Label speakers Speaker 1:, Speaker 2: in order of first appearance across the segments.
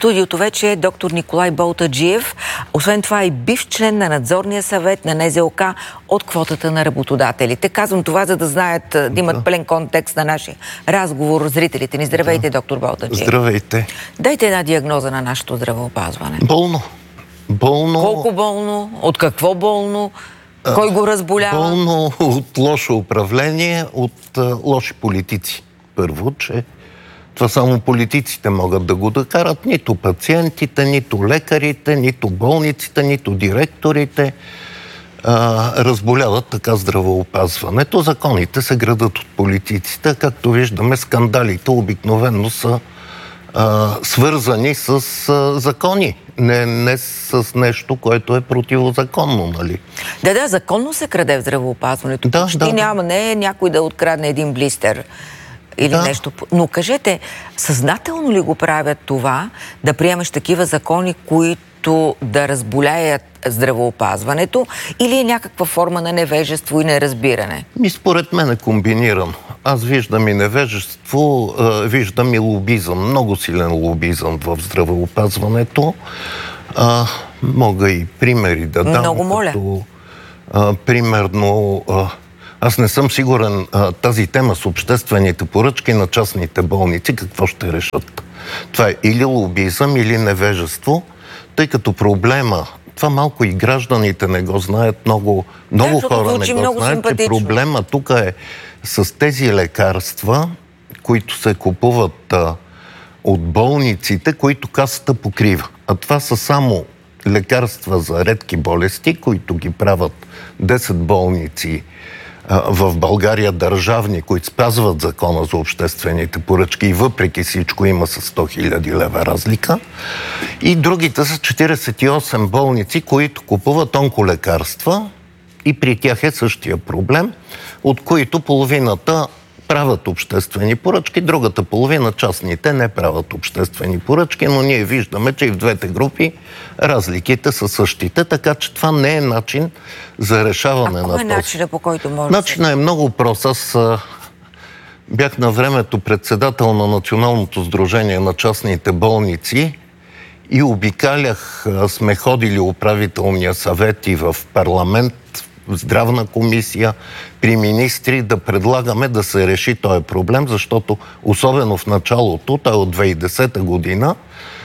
Speaker 1: студиото вече е доктор Николай Болтаджиев. Освен това и бивш член на надзорния съвет на НЗОК от квотата на работодателите. Казвам това, за да знаят, да имат пълен контекст на нашия разговор. Зрителите ни. Здравейте, доктор Болтаджиев.
Speaker 2: Здравейте.
Speaker 1: Дайте една диагноза на нашето здравеопазване.
Speaker 2: Болно.
Speaker 1: Колко болно? От какво болно? Кой го разболява?
Speaker 2: Болно от лошо управление, от лоши политици. Първо, че това само политиците могат да го докарат. Нито пациентите, нито лекарите, нито болниците, нито директорите разболяват така здравеопазването. Законите се градат от политиците. Както виждаме, скандалите обикновено са свързани с закони. Не с нещо, което е противозаконно, нали?
Speaker 1: Да, законно се краде в здравеопазването. Няма, не е някой да открадне един блистер или нещо. Но кажете, съзнателно ли го правят това, да приемаш такива закони, които да разболяят здравеопазването, или е някаква форма на невежество и неразбиране?
Speaker 2: Според мен е комбинирано. Аз виждам и невежество, виждам и лобизъм, много силен лобизъм в здравеопазването. Мога и примери да дам.
Speaker 1: Много моля.
Speaker 2: Примерно, аз не съм сигурен тази тема с обществените поръчки на частните болници какво ще решат. Това е или лобизъм, или невежество, тъй като проблема, това малко и гражданите не го знаят, много хора не го знаят, че проблема тук е с тези лекарства, които се купуват от болниците, които касата покрива. А това са само лекарства за редки болести, които ги правят 10 болници в България държавни, които спазват закона за обществените поръчки и въпреки всичко има с 100 000 лева разлика. И другите са 48 болници, които купуват онколекарства и при тях е същия проблем, от които половината правят обществени поръчки, другата половина частните не правят обществени поръчки, но ние виждаме, че и в двете групи разликите са същите, така че това не е начин за решаване на този.
Speaker 1: Кой е начинът, по който може
Speaker 2: Начинът е много прост. Аз бях на времето председател на Националното сдружение на частните болници и обикалях, сме ходили управителния съвет и в парламент, в здравна комисия, при министри да предлагаме да се реши този проблем, защото особено в началото, той от 2010 година,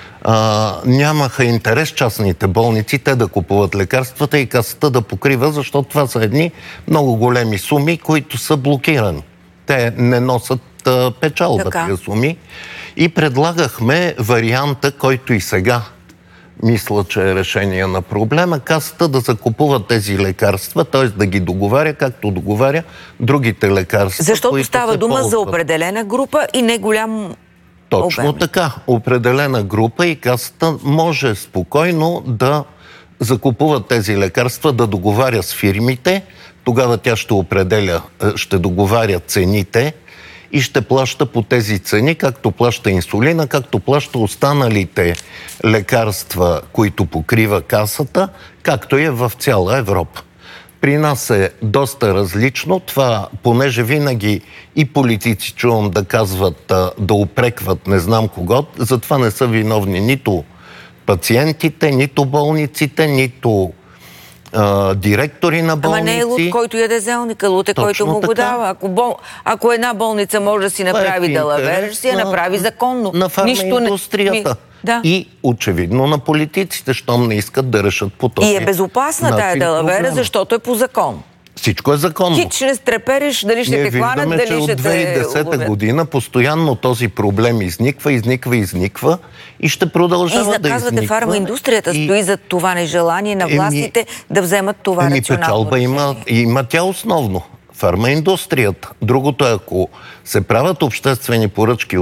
Speaker 2: нямаха интерес частните болници, те да купуват лекарствата и касата да покрива, защото това са едни много големи суми, които са блокирани. Те не носят печалба тия суми. И предлагахме варианта, който и сега мисля, че е решение на проблема, касата да закупува тези лекарства, т.е. да ги договаря, както договаря другите лекарства.
Speaker 1: Защото става дума за определена група и не голям
Speaker 2: Точно така. Определена група и касата може спокойно да закупува тези лекарства, да договаря с фирмите. Тогава тя ще договаря цените и ще плаща по тези цени, както плаща инсулина, както плаща останалите лекарства, които покрива касата, както е в цяла Европа. При нас е доста различно. Това, понеже винаги и политици чувам да казват, да упрекват не знам кого, затова не са виновни нито пациентите, нито болниците, нито директори на болници.
Speaker 1: Ама не е луд, който яде зелника, луд е който му го дава. Ако една болница може да си направи далавер, ще си я направи законно.
Speaker 2: На фармаиндустрията.
Speaker 1: Да.
Speaker 2: И очевидно на политиците, щом не искат да решат по този начин.
Speaker 1: И е безопасна тая далавера, защото е по закон.
Speaker 2: Всичко е законно.
Speaker 1: Ти ще не стрепериш, дали ще те хванат, дали ще те...
Speaker 2: Ние виждаме, че от 2010 година постоянно този проблем изниква и ще продължава да изниква.
Speaker 1: И казвате, фармаиндустрията стои за това нежелание на властите да вземат това рационално решение.
Speaker 2: Печалба има тя основно. Фармаиндустрията. Другото е, ако се правят обществени поръчки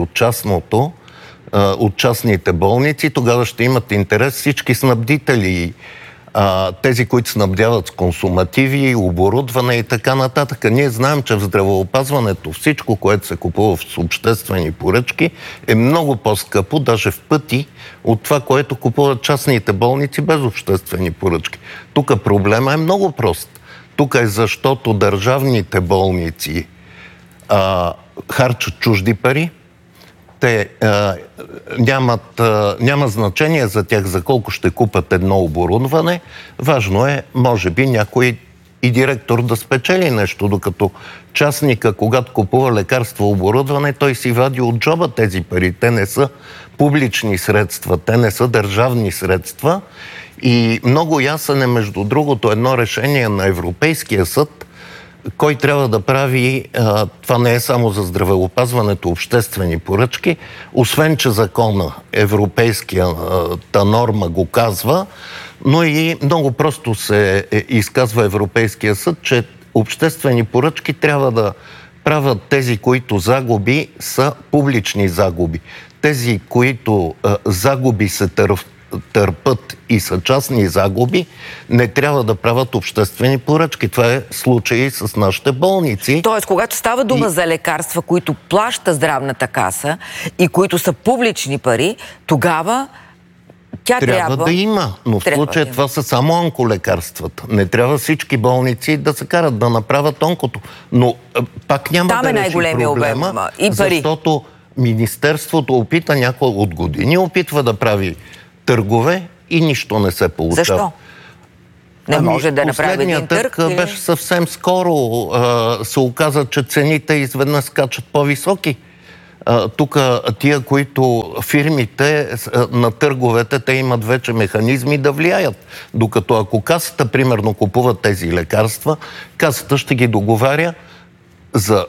Speaker 2: от частните болници, тогава ще имат интерес всички снабдители, тези, които снабдяват с консумативи, оборудване и така нататък. Ние знаем, че в здравеопазването всичко, което се купува в обществени поръчки, е много по-скъпо, даже в пъти, от това, което купуват частните болници без обществени поръчки. Тук проблема е много прост. Тук е защото държавните болници харчат чужди пари, те няма значение за тях за колко ще купат едно оборудване. Важно е, може би, някой и директор да спечели нещо, докато частника, когато купува лекарство оборудване, той си вади от джоба тези пари. Те не са публични средства, те не са държавни средства. И много ясен е, между другото, едно решение на Европейския съд, кой трябва да прави, това не е само за здравеопазването, обществени поръчки, освен че закона, европейската норма го казва, но и много просто се изказва Европейския съд, че обществени поръчки трябва да правят тези, които загуби са публични загуби. Тези, които загуби се търпат и са частни загуби, не трябва да правят обществени поръчки. Това е случай с нашите болници.
Speaker 1: Тоест, когато става дума за лекарства, които плаща здравната каса и които са публични пари, тогава тя трябва
Speaker 2: да има, но в случая това са само онколекарствата. Не трябва всички болници да се карат да направят онкото. Но пак няма
Speaker 1: там
Speaker 2: да реши проблема, защото Министерството опита няколко от години, опитва да прави търгове и нищо не се получава.
Speaker 1: Защо? Не може да направи един търг?
Speaker 2: Беше съвсем скоро. Се оказа, че цените изведнъж скачат по-високи. Тук тия, които фирмите на търговете, те имат вече механизми да влияят. Докато ако касата, примерно, купува тези лекарства, касата ще ги договаря за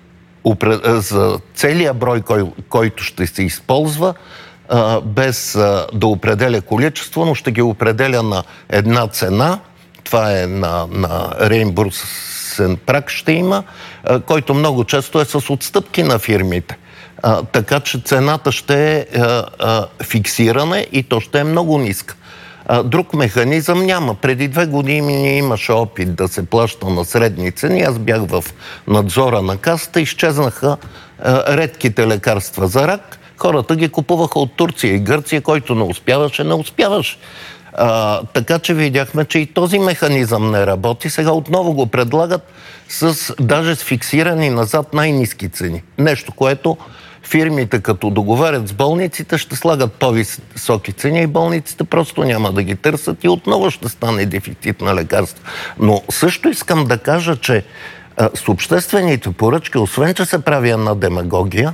Speaker 2: целия брой, който ще се използва, без да определя количество, но ще ги определя на една цена. Това е на реимбурсен праг ще има, който много често е с отстъпки на фирмите. Така че цената ще е фиксирана и то ще е много ниска. Друг механизъм няма. Преди 2 години имаше опит да се плаща на средни цени. Аз бях в надзора на касата, изчезнаха редките лекарства за рак. Хората ги купуваха от Турция и Гърция, който не успяваше. Така че видяхме, че и този механизъм не работи. Сега отново го предлагат даже с фиксирани назад най-ниски цени. Нещо, което фирмите, като договарят с болниците, ще слагат по-високи цени и болниците просто няма да ги търсят и отново ще стане дефицит на лекарства. Но също искам да кажа, че с обществените поръчки, освен че се прави една демагогия,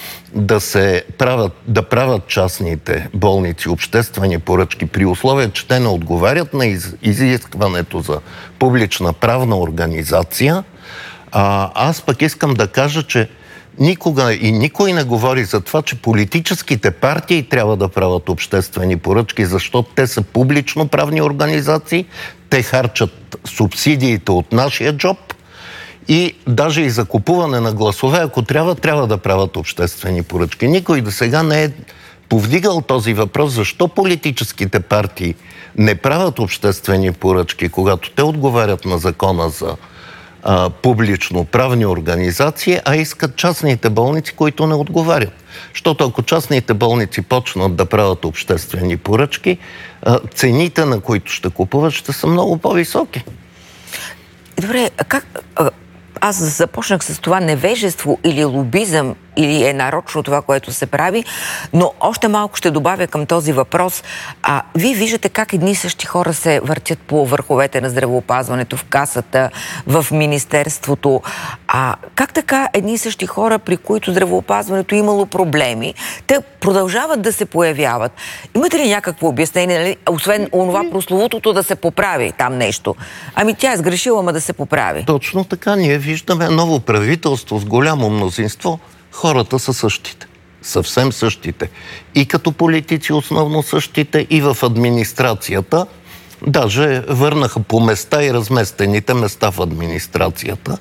Speaker 2: да правят частните болници обществени поръчки при условие, че те не отговарят на изискването за публична правна организация, аз пък искам да кажа, че никога и никой не говори за това, че политическите партии трябва да правят обществени поръчки, защото те са публично правни организации, те харчат субсидиите от нашия джоб и даже и за купуване на гласове, ако трябва да правят обществени поръчки. Никой до сега не е повдигал този въпрос, защо политическите партии не правят обществени поръчки, когато те отговарят на закона за публично правни организации, а искат частните болници, които не отговарят. Защото ако частните болници почнат да правят обществени поръчки, цените, на които ще купуват, ще са много по-високи.
Speaker 1: Добре, аз започнах с това невежество или лобизъм, или е нарочно това, което се прави, но още малко ще добавя към този въпрос. Вие виждате как едни същи хора се въртят по върховете на здравеопазването, в касата, в министерството. Как така едни същи хора, при които здравеопазването имало проблеми, те продължават да се появяват? Имате ли някакво обяснение, нали? Освен онова прословутото да се поправи там нещо? Тя е сгрешила, ама да се поправи.
Speaker 2: Точно така. Ние виждаме ново правителство с голямо мнозинство. Хората са същите. Съвсем същите. И като политици основно същите, и в администрацията. Даже върнаха по места и разместените места в администрацията.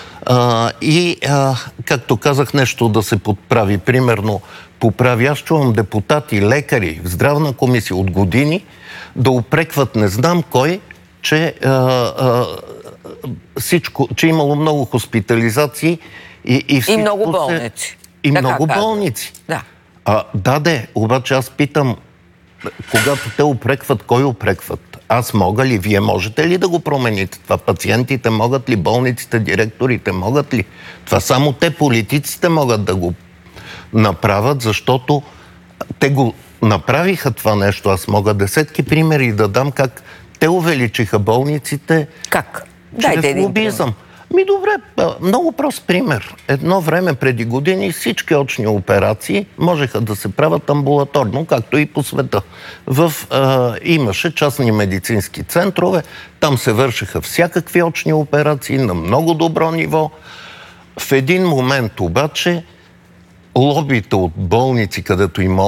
Speaker 2: Както казах, нещо да се подправи. Примерно, аз чувам депутати, лекари в здравна комисия от години да упрекват не знам кой, че имало много хоспитализации и
Speaker 1: много болници.
Speaker 2: И много болници. Да. Обаче аз питам, когато те упрекват, кой упрекват? Аз мога ли? Вие можете ли да го промените? Това пациентите могат ли? Болниците, директорите могат ли? Това само те, политиците, могат направят, защото те го направиха това нещо. Аз мога десетки примери да дам как те увеличиха болниците.
Speaker 1: Как?
Speaker 2: Чрез лобизъм. Добре, много прост пример. Едно време преди години всички очни операции можеха да се правят амбулаторно, както и по света. Имаше частни медицински центрове, там се вършиха всякакви очни операции на много добро ниво. В един момент обаче лобите от болници, където има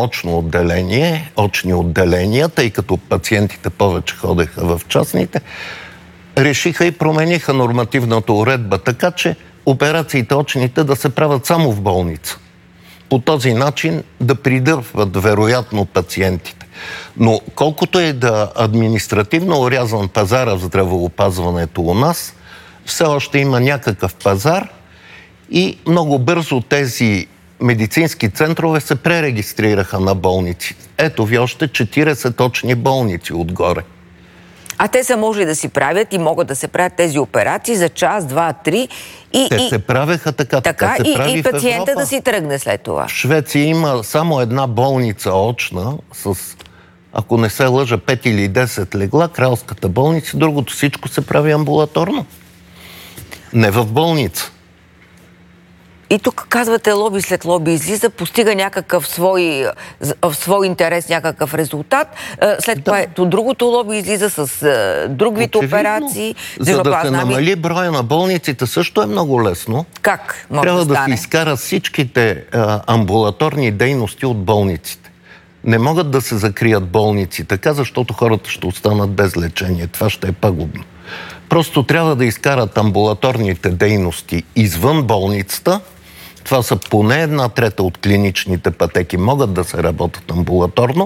Speaker 2: очни отделения, тъй като пациентите повече ходеха в частните, решиха и промениха нормативната уредба, така че операциите очните да се правят само в болница. По този начин да придърпват вероятно пациентите. Но колкото е да административно орязан пазара в здравеопазването у нас, все още има някакъв пазар и много бързо тези медицински центрове се пререгистрираха на болници. Ето ви още 40 очни болници отгоре.
Speaker 1: А те са можели да си правят и могат да се правят тези операции за час, два, три.
Speaker 2: Те се правеха така
Speaker 1: и пациента да си тръгне след това.
Speaker 2: В Швеция има само една болница очна с, ако не се лъжа, 5 или 10 легла, кралската болница, другото всичко се прави амбулаторно. Не в болница.
Speaker 1: И тук казвате лоби след лоби излиза, постига някакъв свой интерес, някакъв резултат. След това другото лоби излиза с друг вид операции.
Speaker 2: За да се намали броя на болниците също е много лесно.
Speaker 1: Как може
Speaker 2: Трябва
Speaker 1: да стане?
Speaker 2: Да се изкара всичките амбулаторни дейности от болниците. Не могат да се закрият болници така, защото хората ще останат без лечение. Това ще е пагубно. Просто трябва да изкарат амбулаторните дейности извън болницата. Това са поне 1/3 от клиничните пътеки могат да се работят амбулаторно.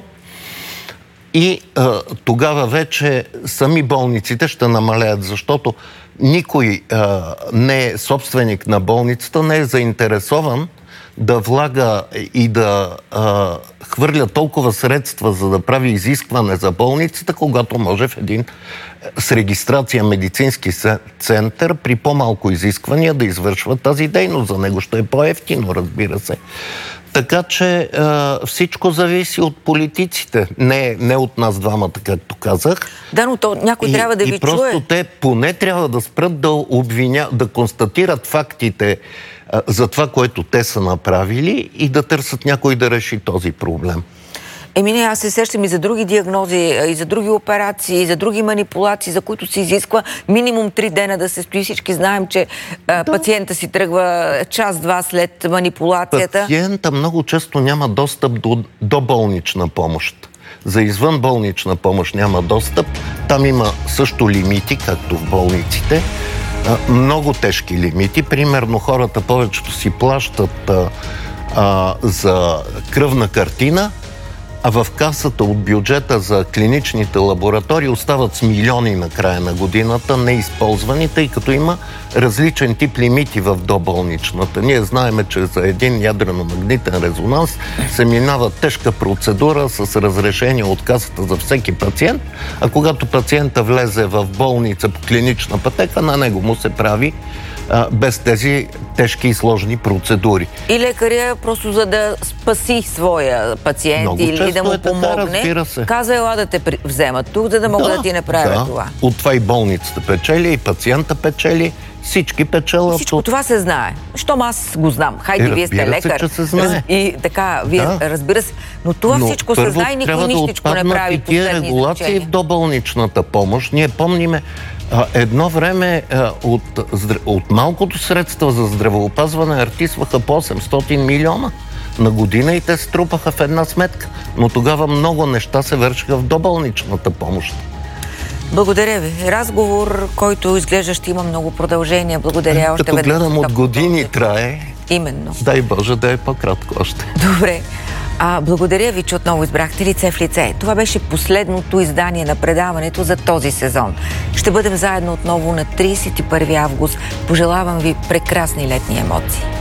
Speaker 2: И тогава вече сами болниците ще намалеят, защото никой не е собственик на болницата, не е заинтересован да влага и да хвърля толкова средства, за да прави изискване за болницата, когато може в един с регистрация медицински център при по-малко изисквания да извършва тази дейност. За него ще е по-евтино, разбира се. Така че всичко зависи от политиците, не от нас двамата, както казах.
Speaker 1: Да, но някой трябва да ви чуе.
Speaker 2: И просто те поне трябва да спрат да констатират фактите за това, което те са направили и да търсят някой да реши този проблем.
Speaker 1: Аз се сещам и за други диагнози, и за други операции, и за други манипулации, за които се изисква минимум 3 дена да се стои. Всички знаем, че пациента си тръгва час-два след манипулацията.
Speaker 2: Пациента много често няма достъп до болнична помощ. За извънболнична помощ няма достъп. Там има също лимити, както в болниците. Много тежки лимити. Примерно хората повечето си плащат за кръвна картина, а в касата от бюджета за клиничните лаборатории остават с милиони на края на годината неизползвани, тъй като има различен тип лимити в доболничната. Ние знаем, че за един ядрено-магнитен резонанс се минава тежка процедура с разрешение от касата за всеки пациент, а когато пациента влезе в болница по клинична пътека, на него му се прави без тези тежки и сложни процедури.
Speaker 1: И лекаря просто за да спаси своя пациент много или да му помогне, каза, ела да те вземат тук, за да могат да ти направят това.
Speaker 2: От това и болницата печели, и пациента печели, всички печелят.
Speaker 1: Всичко това се знае. Щом аз го знам. Хайде, вие сте лекар.
Speaker 2: Че се знае.
Speaker 1: И така, вие разбира се. Но това всичко се знае и никой нищичко не прави.
Speaker 2: И тия регулации в доболничната помощ. Ние помниме едно време от малкото средства за здравеопазване артисваха по 800 милиона на година и те се трупаха в една сметка. Но тогава много неща се вършиха в доболничната помощ.
Speaker 1: Благодаря ви. Разговор, който изглежда ще има много продължения. Благодаря още веднъж.
Speaker 2: Като гледам от години трае.
Speaker 1: Именно.
Speaker 2: Дай Боже да е по-кратко още.
Speaker 1: Добре. Благодаря ви, че отново избрахте Лице в лице. Това беше последното издание на предаването за този сезон. Ще бъдем заедно отново на 31 август. Пожелавам ви прекрасни летни емоции.